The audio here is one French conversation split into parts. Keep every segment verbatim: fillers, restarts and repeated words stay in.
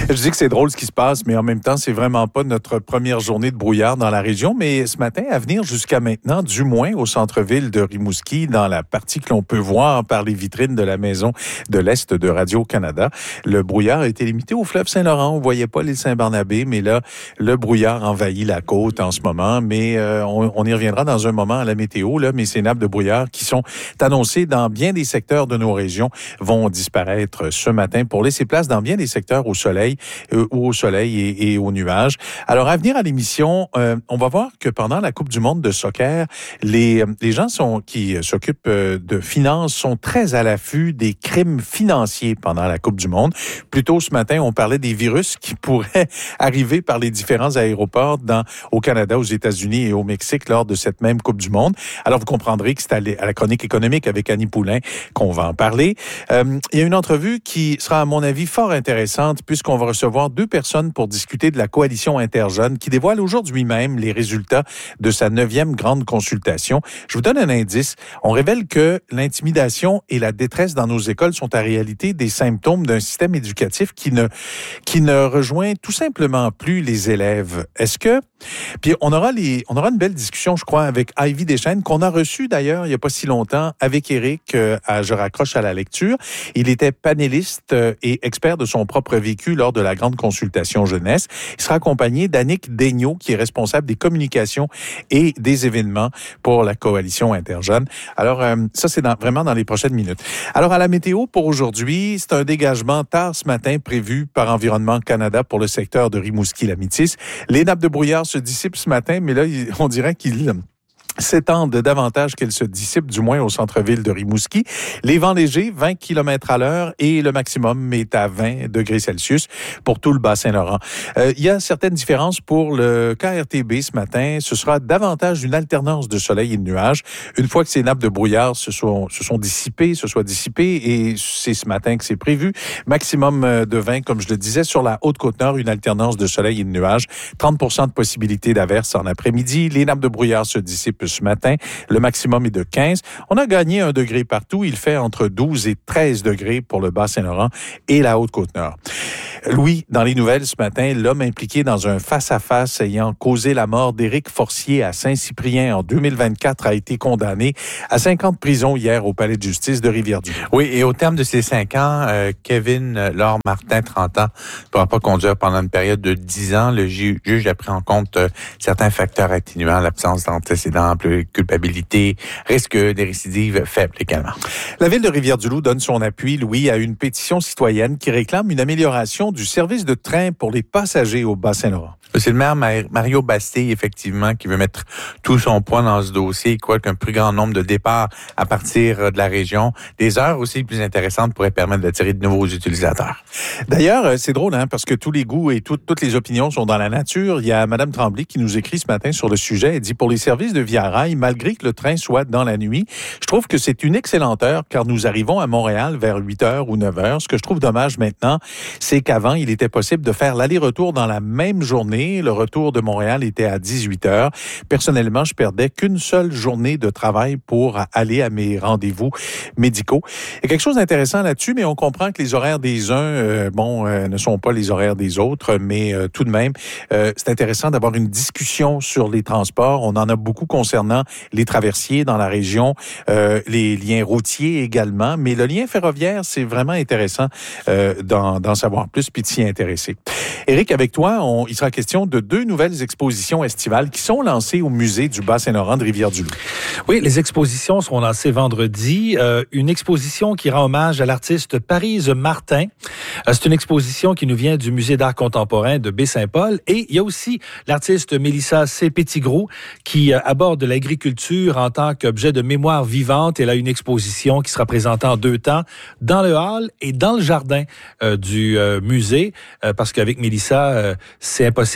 Je dis que c'est drôle ce qui se passe, mais en même temps, c'est vraiment pas notre première journée de brouillard dans la région. Mais ce matin, à venir jusqu'à maintenant, du moins au centre-ville de Rimouski, dans la partie que l'on peut voir par les vitrines de la maison de l'Est de Radio-Canada, le brouillard a été limité au fleuve Saint-Laurent. On voyait pas l'île Saint-Barnabé, mais là, le brouillard envahit la côte en ce moment. Mais euh, on, on y reviendra dans un moment à la météo, là, mais ces nappes de brouillard qui sont annoncées dans bien des secteurs de nos régions vont disparaître ce matin pour laisser place dans bien des secteurs au soleil euh, ou au soleil et, et aux nuages. Alors, à venir à l'émission, euh, on va voir que pendant la Coupe du monde de soccer, les, les gens sont, qui s'occupent de finances sont très à l'affût des crimes financiers pendant la Coupe du monde. Plus tôt ce matin, on parlait des virus qui pourraient arriver par les différents aéroports dans, au Canada, aux États-Unis et au Mexique lors de cette même Coupe du monde. Alors, vous comprendrez que c'est à la chronique économique avec Annie Poulain qu'on va en parler. Euh, il y a une entrevue qui sera, à mon avis, fort intéressante puisqu'on va recevoir deux personnes pour discuter de la coalition interjeune qui dévoile aujourd'hui même les résultats de sa neuvième grande consultation. Je vous donne un indice. On révèle que l'intimidation et la détresse dans nos écoles sont en réalité des symptômes d'un système éducatif qui ne, qui ne rejoint tout simplement plus les élèves. Est-ce que... Puis on aura, les, on aura une belle discussion, je crois, avec Ivy Deschênes, qu'on a reçu d'ailleurs il n'y a pas si longtemps avec Éric euh, à Je raccroche à la lecture. Il était panéliste euh, et expert de son propre vécu lors de la grande consultation jeunesse. Il sera accompagné d'Annick Daigneault, qui est responsable des communications et des événements pour la coalition interjeune. Alors, euh, ça, c'est dans, vraiment dans les prochaines minutes. Alors, à la météo pour aujourd'hui, c'est un dégagement tard ce matin prévu par Environnement Canada pour le secteur de Rimouski-la-Métis. Les nappes de brouillard se dissipent ce matin, mais là, on dirait qu'ils s'étendent davantage qu'elles se dissipent, du moins au centre-ville de Rimouski. Les vents légers, vingt kilomètres à l'heure et le maximum est à vingt degrés Celsius pour tout le Bas-Saint-Laurent. Euh, il y a certaines différences pour le K R T B ce matin. Ce sera davantage une alternance de soleil et de nuages. Une fois que ces nappes de brouillard se sont, se sont dissipées, se soient dissipées, et c'est ce matin que c'est prévu. Maximum de vingt, comme je le disais, sur la Haute-Côte-Nord, une alternance de soleil et de nuages. trente pour cent de possibilité d'averse en après-midi. Les nappes de brouillard se dissipent ce matin. Le maximum est de quinze. On a gagné un degré partout. Il fait entre douze et treize degrés pour le Bas-Saint-Laurent et la Haute-Côte-Nord. Louis, dans les nouvelles ce matin, l'homme impliqué dans un face-à-face ayant causé la mort d'Éric Forcier à Saint-Cyprien en deux mille vingt-quatre a été condamné à cinq ans de prison hier au Palais de justice de Rivière-du-Loup. Oui, et au terme de ces cinq ans, euh, Kevin Laure Martin, trente ans, ne pourra pas conduire pendant une période de dix ans. Le ju- juge a pris en compte euh, certains facteurs atténuants, l'absence d'antécédents, culpabilité, risque des récidives faibles également. La Ville de Rivière-du-Loup donne son appui, Louis, à une pétition citoyenne qui réclame une amélioration du service de train pour les passagers au Bas-Saint-Laurent. C'est le maire Mario Bastille, effectivement, qui veut mettre tout son poids dans ce dossier. Il croit qu'un plus grand nombre de départs à partir de la région, des heures aussi plus intéressantes pourraient permettre d'attirer de nouveaux utilisateurs. D'ailleurs, c'est drôle, hein, parce que tous les goûts et tout, toutes les opinions sont dans la nature. Il y a Mme Tremblay qui nous écrit ce matin sur le sujet. Elle dit, pour les services de Via Rail, malgré que le train soit dans la nuit, je trouve que c'est une excellente heure car nous arrivons à Montréal vers huit heures ou neuf heures. Ce que je trouve dommage maintenant, c'est qu'avant, il était possible de faire l'aller-retour dans la même journée. Le retour de Montréal était à dix-huit heures. Personnellement, je perdais qu'une seule journée de travail pour aller à mes rendez-vous médicaux. Il y a quelque chose d'intéressant là-dessus, mais on comprend que les horaires des uns, euh, bon, euh, ne sont pas les horaires des autres, mais euh, tout de même, euh, c'est intéressant d'avoir une discussion sur les transports. On en a beaucoup concernant les traversiers dans la région, euh, les liens routiers également, mais le lien ferroviaire, c'est vraiment intéressant euh, d'en, d'en savoir plus puis de s'y intéresser. Éric, avec toi, on, il sera question de deux nouvelles expositions estivales qui sont lancées au musée du Bas-Saint-Laurent de Rivière-du-Loup. Oui, les expositions seront lancées vendredi. Euh, une exposition qui rend hommage à l'artiste Parise Martin. Euh, c'est une exposition qui nous vient du Musée d'art contemporain de Baie-Saint-Paul. Et il y a aussi l'artiste Mélissa C. Petitgros qui euh, aborde l'agriculture en tant qu'objet de mémoire vivante. Elle a une exposition qui sera présentée en deux temps, dans le hall et dans le jardin euh, du euh, musée. Euh, parce qu'avec Mélissa, euh, c'est impossible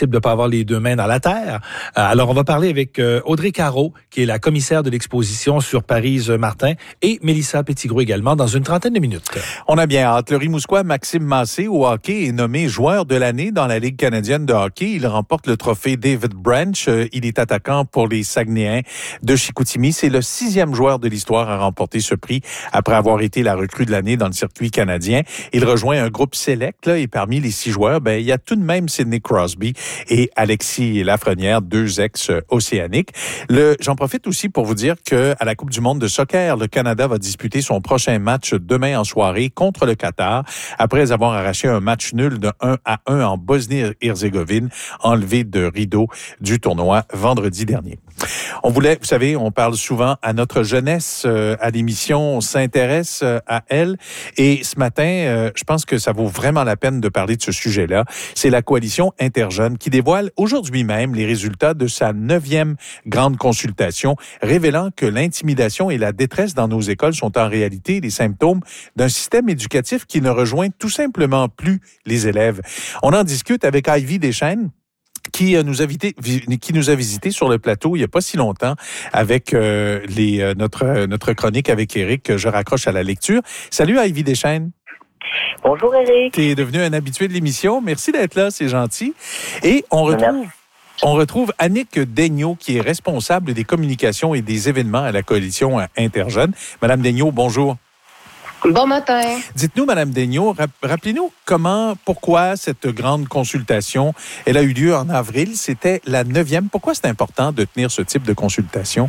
impossible de pas avoir les deux mains dans la terre. Euh, alors, on va parler avec euh, Audrey Caro, qui est la commissaire de l'exposition sur Parise-Martin, et Mélissa Petitgros également, dans une trentaine de minutes. On a bien hâte. Le Rimouskois Maxime Massé, au hockey, est nommé joueur de l'année dans la Ligue canadienne de hockey. Il remporte le trophée David Branch. Il est attaquant pour les Saguenayens de Chicoutimi. C'est le sixième joueur de l'histoire à remporter ce prix après avoir été la recrue de l'année dans le circuit canadien. Il rejoint un groupe select, là, et parmi les six joueurs, ben, il y a tout de même Sidney Crosby et Alexis Lafrenière, deux ex-océaniques. Le, j'en profite aussi pour vous dire que à la Coupe du monde de soccer, le Canada va disputer son prochain match demain en soirée contre le Qatar, après avoir arraché un match nul de un à un en Bosnie-Herzégovine, enlevé de rideau du tournoi vendredi dernier. On voulait, vous savez, on parle souvent à notre jeunesse euh, à l'émission, on s'intéresse euh, à elle. Et ce matin, euh, je pense que ça vaut vraiment la peine de parler de ce sujet-là. C'est la Coalition Interjeunes qui dévoile aujourd'hui même les résultats de sa neuvième grande consultation, révélant que l'intimidation et la détresse dans nos écoles sont en réalité les symptômes d'un système éducatif qui ne rejoint tout simplement plus les élèves. On en discute avec Ivy Deschênes, qui nous a visité, qui nous a visité sur le plateau il y a pas si longtemps avec euh, les euh, notre notre chronique avec Éric. Je raccroche à la lecture. Salut Ivy Deschênes. Bonjour Éric. Tu es devenu un habitué de l'émission. Merci d'être là, c'est gentil. Et on retrouve on retrouve Annick Daigneault, qui est responsable des communications et des événements à la Coalition Interjeunes. Madame Daigneault, bonjour. Bon matin. Dites-nous, Madame Daigneault, rappelez-nous comment, pourquoi cette grande consultation, elle a eu lieu en avril, c'était la neuvième. Pourquoi c'est important de tenir ce type de consultation?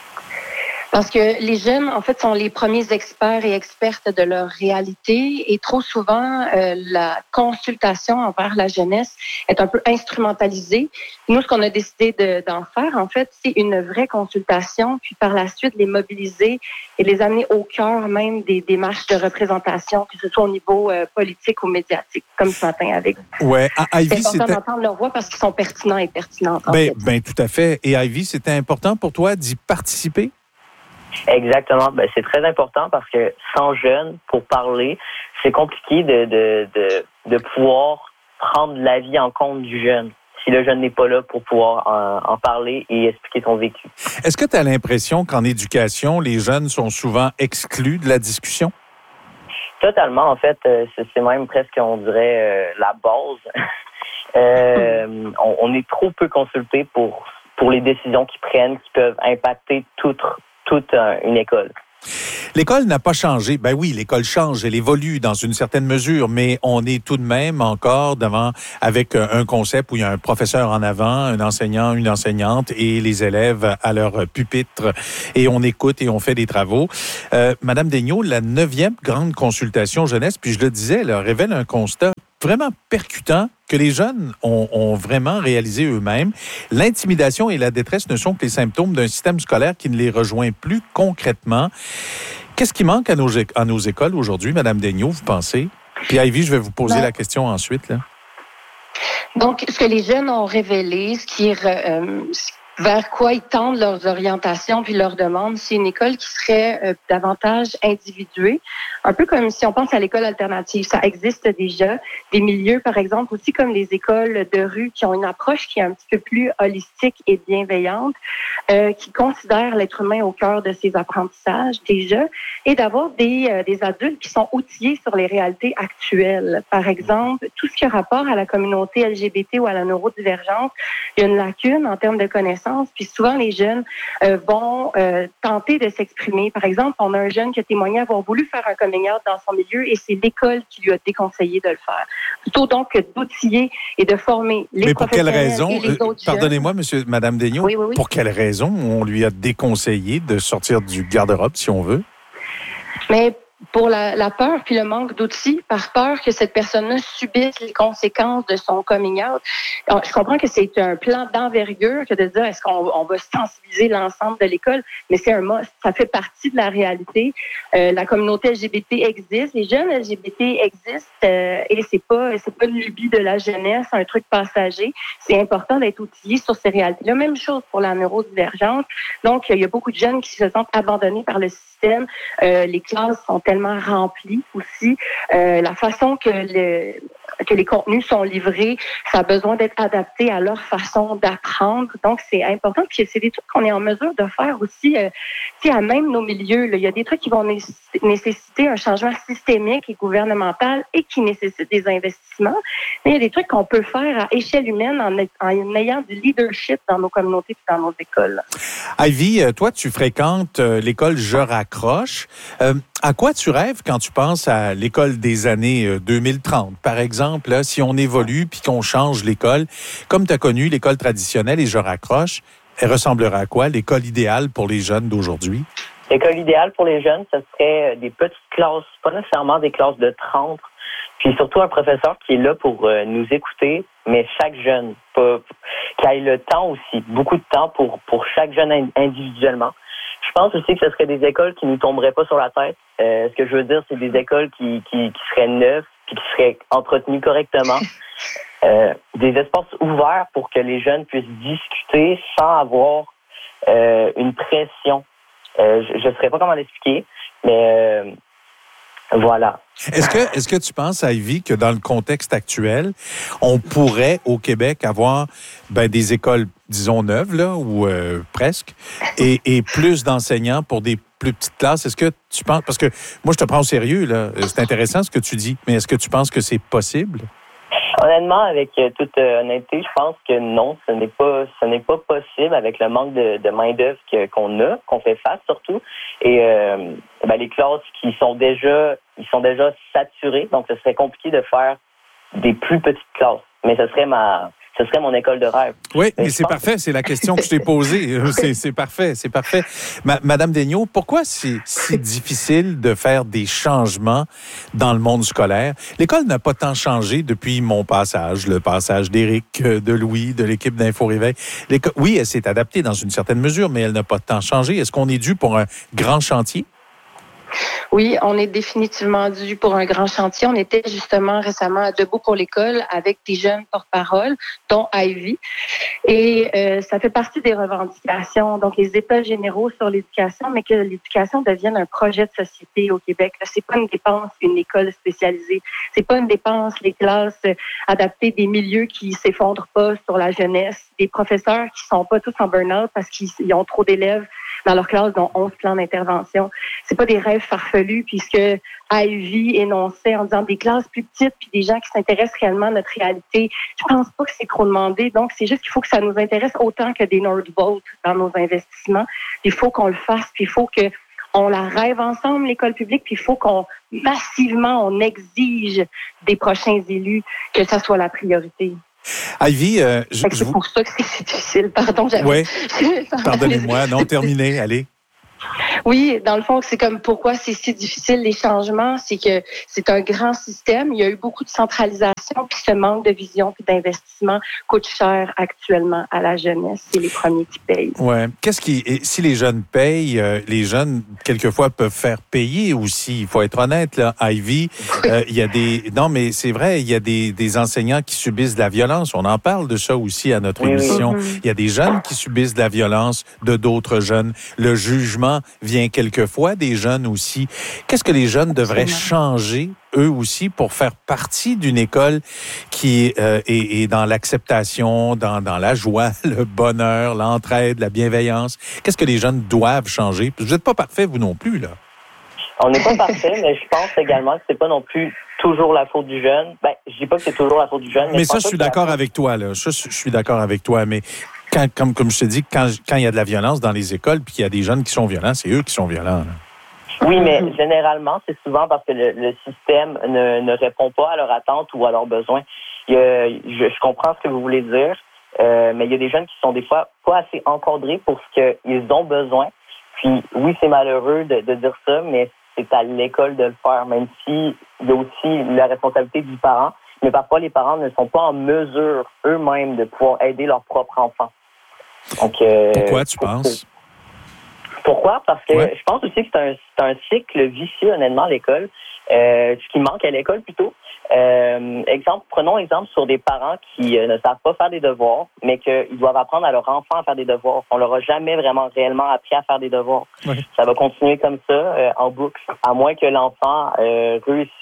Parce que les jeunes, en fait, sont les premiers experts et expertes de leur réalité et trop souvent, euh, la consultation envers la jeunesse est un peu instrumentalisée. Nous, ce qu'on a décidé de, d'en faire, en fait, c'est une vraie consultation, puis par la suite, les mobiliser et les amener au cœur même des démarches de représentation, que ce soit au niveau euh, politique ou médiatique, comme ce matin avec vous. Ouais, à Ivy, c'est important c'était... d'entendre leur voix parce qu'ils sont pertinents et pertinentes. Ben, ben, tout à fait. Et Ivy, c'était important pour toi d'y participer? Exactement. Ben, c'est très important parce que sans jeunes, pour parler, c'est compliqué de, de, de, de pouvoir prendre l'avis en compte du jeune si le jeune n'est pas là pour pouvoir en, en parler et expliquer son vécu. Est-ce que tu as l'impression qu'en éducation, les jeunes sont souvent exclus de la discussion? Totalement. En fait, c'est, c'est même presque, on dirait, euh, la base. euh, on, on est trop peu consultés pour, pour les décisions qu'ils prennent qui peuvent impacter toute toute une école. L'école n'a pas changé. Ben oui, l'école change, elle évolue dans une certaine mesure, mais on est tout de même encore devant avec un concept où il y a un professeur en avant, un enseignant, une enseignante et les élèves à leur pupitre et on écoute et on fait des travaux. Euh, Madame Daigneault, la neuvième grande consultation jeunesse, puis je le disais, elle révèle un constat vraiment percutant que les jeunes ont, ont vraiment réalisé eux-mêmes. L'intimidation et la détresse ne sont que les symptômes d'un système scolaire qui ne les rejoint plus concrètement. Qu'est-ce qui manque à nos, à nos écoles aujourd'hui, Madame Daigneault, vous pensez? Puis Ivy, je vais vous poser ben, la question ensuite. Là. Donc, ce que les jeunes ont révélé, ce qui est... Euh, vers quoi ils tendent leurs orientations puis leurs demandes, c'est une école qui serait euh, davantage individuée, un peu comme si on pense à l'école alternative. Ça existe déjà, des milieux, par exemple, aussi comme les écoles de rue qui ont une approche qui est un petit peu plus holistique et bienveillante, euh, qui considèrent l'être humain au cœur de ses apprentissages déjà, et d'avoir des, euh, des adultes qui sont outillés sur les réalités actuelles. Par exemple, tout ce qui a rapport à la communauté L G B T ou à la neurodivergence, il y a une lacune en termes de connaissances. Puis souvent, les jeunes euh, vont euh, tenter de s'exprimer. Par exemple, on a un jeune qui a témoigné avoir voulu faire un coming out dans son milieu et c'est l'école qui lui a déconseillé de le faire. Plutôt donc que d'outiller et de former les Mais pour quelle raison, et les autres euh, pardonnez-moi, monsieur, Madame Daigneault, oui, oui, oui. pour quelle raison on lui a déconseillé de sortir du garde-robe, si on veut? Mais pour la, la peur puis le manque d'outils, par peur que cette personne-là subisse les conséquences de son coming out. Alors, je comprends que c'est un plan d'envergure que de dire est-ce qu'on on va sensibiliser l'ensemble de l'école, mais c'est un must. Ça fait partie de la réalité. Euh, la communauté L G B T existe, les jeunes L G B T existent euh, et c'est pas c'est pas une lubie de la jeunesse, un truc passager. C'est important d'être outillé sur ces réalités. La même chose pour la neurodivergence. Donc, il y a beaucoup de jeunes qui se sentent abandonnés par le système. Euh, les classes sont tellement remplies aussi. Euh, la façon que le que les contenus sont livrés, ça a besoin d'être adapté à leur façon d'apprendre. Donc, c'est important. Puis, c'est des trucs qu'on est en mesure de faire aussi, euh, tu sais, à même nos milieux. Là. Il y a des trucs qui vont nécessiter un changement systémique et gouvernemental et qui nécessitent des investissements. Mais il y a des trucs qu'on peut faire à échelle humaine en, en ayant du leadership dans nos communautés et dans nos écoles. Ivy, toi, tu fréquentes l'école Je raccroche. Euh, à quoi tu rêves quand tu penses à l'école des années deux mille trente? Par exemple, là, si on évolue puis qu'on change l'école, comme tu as connu l'école traditionnelle et Je raccroche, elle ressemblera à quoi, l'école idéale pour les jeunes d'aujourd'hui? L'école idéale pour les jeunes, ce serait des petites classes, pas nécessairement des classes de trente, puis surtout un professeur qui est là pour euh, nous écouter, mais chaque jeune, pas, qui ait le temps aussi, beaucoup de temps pour, pour chaque jeune individuellement. Je pense aussi que ce serait des écoles qui ne nous tomberaient pas sur la tête. Euh, ce que je veux dire, c'est des écoles qui, qui, qui seraient neuves puis qui seraient entretenues correctement. Euh, des espaces ouverts pour que les jeunes puissent discuter sans avoir euh, une pression. Euh, je ne saurais pas comment l'expliquer, mais euh, voilà. Est-ce que, est-ce que tu penses, Ivy, que dans le contexte actuel, on pourrait au Québec avoir ben, des écoles, disons, neuves, là, ou euh, presque, et, et plus d'enseignants pour des plus petites classes? Est-ce que tu penses, parce que moi, je te prends au sérieux, là, c'est intéressant ce que tu dis, mais est-ce que tu penses que c'est possible? Honnêtement, avec toute honnêteté, je pense que non, ce n'est pas, ce n'est pas possible avec le manque de, de main-d'œuvre que, qu'on a, qu'on fait face surtout. Et euh, ben, les classes qui sont déjà, ils sont déjà saturées, donc ce serait compliqué de faire des plus petites classes. Mais ce serait ma, ce serait mon école de rêve. Oui, mais, mais c'est pense... parfait, c'est la question que je t'ai posée. c'est, c'est parfait, c'est parfait. Ma, Madame Daigneault, pourquoi c'est si difficile de faire des changements dans le monde scolaire? L'école n'a pas tant changé depuis mon passage, le passage d'Éric, de Louis, de l'équipe d'Info Réveil. L'école, oui, elle s'est adaptée dans une certaine mesure, mais elle n'a pas tant changé. Est-ce qu'on est dû pour un grand chantier? Oui, on est définitivement dû pour un grand chantier. On était justement récemment à Debout pour l'école avec des jeunes porte-parole, dont Ivy. Et euh, ça fait partie des revendications, donc les états généraux sur l'éducation, mais que l'éducation devienne un projet de société au Québec. Là, c'est pas une dépense, une école spécialisée. C'est pas une dépense, les classes adaptées, des milieux qui s'effondrent pas sur la jeunesse, des professeurs qui sont pas tous en burn-out parce qu'ils ont trop d'élèves dans leur classe, dont onze plans d'intervention. C'est pas des rêves farfelus, puisque Ivy énonçait en disant des classes plus petites puis des gens qui s'intéressent réellement à notre réalité. Je pense pas que c'est trop demandé. Donc, c'est juste qu'il faut que ça nous intéresse autant que des Nordvolt dans nos investissements. Il faut qu'on le fasse, puis il faut que on la rêve ensemble, l'école publique, puis il faut qu'on, massivement, on exige des prochains élus que ça soit la priorité. Ivy, euh, je, c'est vous... pour ça que c'est difficile. Pardon, j'avais... Oui, pardonnez-moi. Non, terminé, allez. Oui, dans le fond, c'est comme pourquoi c'est si difficile les changements, c'est que c'est un grand système. Il y a eu beaucoup de centralisation, puis ce manque de vision puis d'investissement coûte cher actuellement à la jeunesse. C'est les premiers qui payent. Ouais. Qu'est-ce qui, si les jeunes payent, euh, les jeunes quelquefois peuvent faire payer aussi. Il faut être honnête là, Ivy. Oui. Euh, il y a des, non mais c'est vrai, il y a des, des enseignants qui subissent de la violence. On en parle de ça aussi à notre oui, émission. Oui. Mm-hmm. Il y a des jeunes qui subissent de la violence de d'autres jeunes. Le jugement vient quelquefois des jeunes aussi. Qu'est-ce que les jeunes devraient changer, eux aussi, pour faire partie d'une école qui euh, est, est dans l'acceptation, dans, dans la joie, le bonheur, l'entraide, la bienveillance? Qu'est-ce que les jeunes doivent changer? Vous n'êtes pas parfait, vous non plus, là. On n'est pas parfait, mais je pense également que c'est pas non plus toujours la faute du jeune. Ben, je dis pas que c'est toujours la faute du jeune. Mais, mais ça, je suis d'accord faute... avec toi, là. Je, je suis d'accord avec toi, mais Quand, comme, comme je te dis, quand, quand il y a de la violence dans les écoles puis qu'il y a des jeunes qui sont violents, c'est eux qui sont violents. Là. Oui, mais généralement, c'est souvent parce que le, le système ne, ne répond pas à leurs attentes ou à leurs besoins. Il y a, je, je comprends ce que vous voulez dire, euh, mais il y a des jeunes qui sont des fois pas assez encadrés pour ce qu'ils ont besoin. Puis oui, c'est malheureux de, de dire ça, mais c'est à l'école de le faire, même si il y a aussi la responsabilité du parent. Mais parfois, les parents ne sont pas en mesure eux-mêmes de pouvoir aider leur propre enfant. Donc, euh, pourquoi tu penses? Pourquoi? Parce que ouais. je pense aussi que c'est un, c'est un cycle vicieux, honnêtement, à l'école. Euh, ce qui manque à l'école, plutôt. Euh, exemple, prenons exemple sur des parents qui euh, ne savent pas faire des devoirs, mais qu'ils doivent apprendre à leur enfant à faire des devoirs. On leur a jamais vraiment réellement appris à faire des devoirs. Ouais. Ça va continuer comme ça, euh, en boucle, à moins que l'enfant euh, réussisse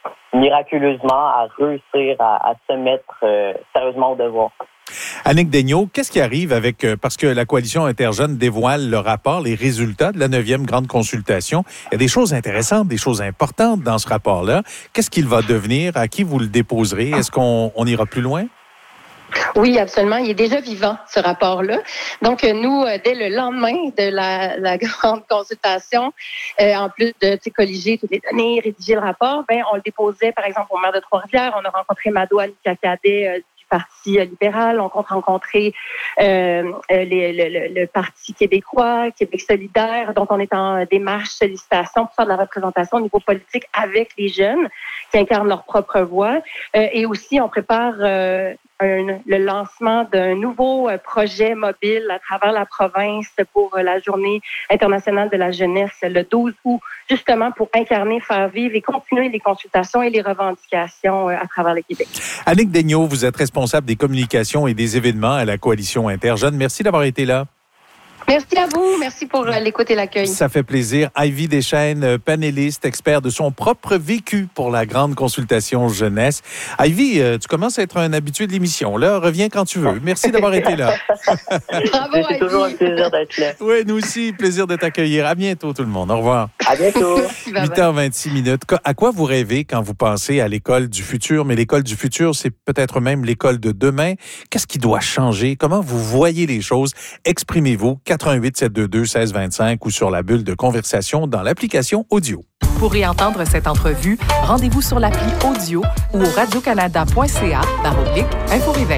miraculeusement à réussir à, à se mettre euh, sérieusement au devoir. Annick Daigneault, qu'est-ce qui arrive avec, euh, parce que la Coalition Interjeunes dévoile le rapport, les résultats de la neuvième grande consultation. Il y a des choses intéressantes, des choses importantes dans ce rapport-là. Qu'est-ce qu'il va devenir? À qui vous le déposerez? Est-ce qu'on on ira plus loin? Oui, absolument. Il est déjà vivant, ce rapport-là. Donc, nous, dès le lendemain de la, la grande consultation, euh, en plus de colliger toutes les données, rédiger le rapport, ben, on le déposait, par exemple, au maire de Trois-Rivières. On a rencontré Mado Anicakadé euh, du Parti libéral. On a rencontré euh, les, le, le, le Parti québécois, Québec solidaire. Donc, on est en démarche sollicitation pour faire de la représentation au niveau politique avec les jeunes qui incarnent leur propre voix. Euh, et aussi, on prépare... Euh, Un, le lancement d'un nouveau projet mobile à travers la province pour la Journée internationale de la jeunesse le douze août, justement pour incarner, faire vivre et continuer les consultations et les revendications à travers le Québec. Annick Daigneault, vous êtes responsable des communications et des événements à la Coalition Interjeunes. Merci d'avoir été là. Merci à vous. Merci pour l'écoute et l'accueil. Ça fait plaisir. Ivy Deschênes, panéliste, expert de son propre vécu pour la grande consultation jeunesse. Ivy, tu commences à être un habitué de l'émission. Là, reviens quand tu veux. Merci d'avoir été là. Bravo, C'est toujours un plaisir d'être là. Oui, nous aussi, plaisir de t'accueillir. À bientôt, tout le monde. Au revoir. À bientôt. huit heures vingt-six minutes. À quoi vous rêvez quand vous pensez à l'école du futur? Mais l'école du futur, c'est peut-être même l'école de demain. Qu'est-ce qui doit changer? Comment vous voyez les choses? Exprimez-vous. quatre un huit sept deux deux seize vingt-cinq ou sur la bulle de conversation dans l'application audio. Pour y entendre cette entrevue, rendez-vous sur l'appli audio ou au radiocanada.ca barre oblique Info Réveil.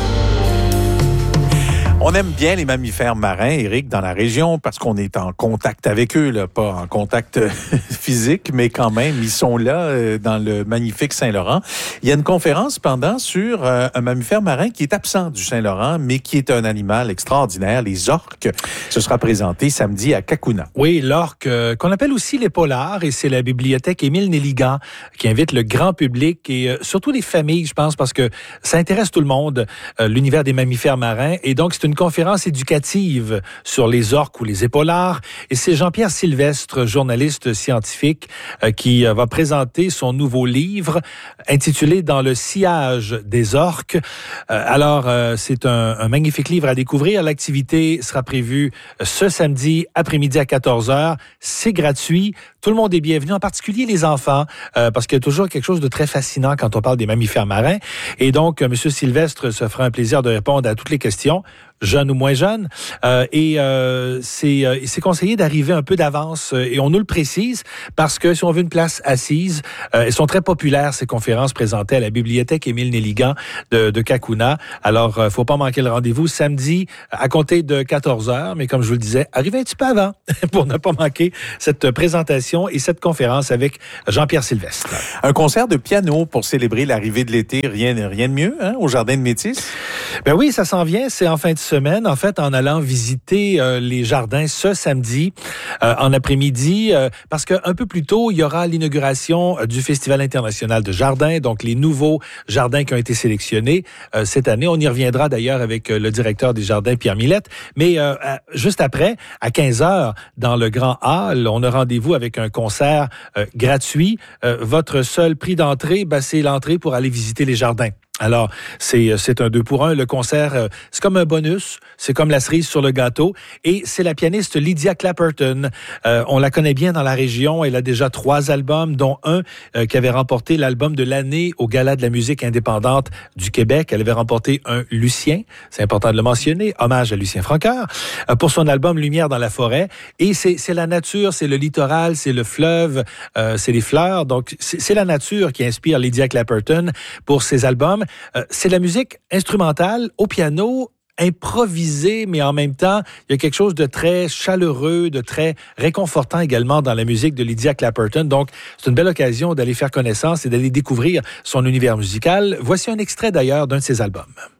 On aime bien les mammifères marins, Éric, dans la région, parce qu'on est en contact avec eux, là, pas en contact physique, mais quand même, ils sont là euh, dans le magnifique Saint-Laurent. Il y a une conférence, cependant, sur euh, un mammifère marin qui est absent du Saint-Laurent, mais qui est un animal extraordinaire, les orques. Ce sera présenté samedi à Cacouna. Oui, l'orque, euh, qu'on appelle aussi les polars, et c'est la bibliothèque Émile Nelligan qui invite le grand public et euh, surtout les familles, je pense, parce que ça intéresse tout le monde, euh, l'univers des mammifères marins, et donc c'est une conférence éducative sur les orques ou les épaulards. Et c'est Jean-Pierre Sylvestre, journaliste scientifique, euh, qui euh, va présenter son nouveau livre intitulé « Dans le sillage des orques ». Euh, alors, euh, c'est un, un magnifique livre à découvrir. L'activité sera prévue ce samedi après-midi à quatorze heures. C'est gratuit. Tout le monde est bienvenu, en particulier les enfants, euh, parce qu'il y a toujours quelque chose de très fascinant quand on parle des mammifères marins. Et donc, euh, M. Sylvestre se fera un plaisir de répondre à toutes les questions, jeunes ou moins jeunes. Euh, et euh, c'est, euh, c'est conseillé d'arriver un peu d'avance, euh, et on nous le précise, parce que si on veut une place assise, euh, elles sont très populaires, ces conférences présentées à la bibliothèque Émile Nelligan de, de Cacouna. Alors, euh, faut pas manquer le rendez-vous samedi à compter de quatorze heures, mais comme je vous le disais, arrivez un petit peu avant pour ne pas manquer cette présentation et cette conférence avec Jean-Pierre Sylvestre. Un concert de piano pour célébrer l'arrivée de l'été, rien, rien de mieux, hein, au Jardin de Métis? Ben oui, ça s'en vient, c'est en fin de semaine, en fait, en allant visiter euh, les jardins ce samedi, euh, en après-midi, euh, parce qu'un peu plus tôt, il y aura l'inauguration euh, du Festival international de jardins, donc les nouveaux jardins qui ont été sélectionnés euh, cette année. On y reviendra d'ailleurs avec euh, le directeur des jardins, Pierre Millette. Mais euh, à, juste après, à quinze heures, dans le Grand Hall, on a rendez-vous avec un concert euh, gratuit. Euh, votre seul prix d'entrée, ben, c'est l'entrée pour aller visiter les jardins. Alors, c'est, c'est un deux pour un. Le concert, euh, c'est comme un bonus. C'est comme la cerise sur le gâteau. Et c'est la pianiste Lydia Clapperton. Euh, on la connaît bien dans la région. Elle a déjà trois albums, dont un euh, qui avait remporté l'album de l'année au Gala de la musique indépendante du Québec. Elle avait remporté un Lucien. C'est important de le mentionner. Hommage à Lucien Francoeur. Euh, pour son album Lumière dans la forêt. Et c'est, c'est la nature, c'est le littoral, c'est le fleuve, euh, c'est les fleurs. Donc, c'est, c'est la nature qui inspire Lydia Clapperton pour ses albums. Euh, c'est la musique instrumentale au piano, improvisée, mais en même temps, il y a quelque chose de très chaleureux, de très réconfortant également dans la musique de Lydia Clapperton. Donc, c'est une belle occasion d'aller faire connaissance et d'aller découvrir son univers musical. Voici un extrait d'ailleurs d'un de ses albums.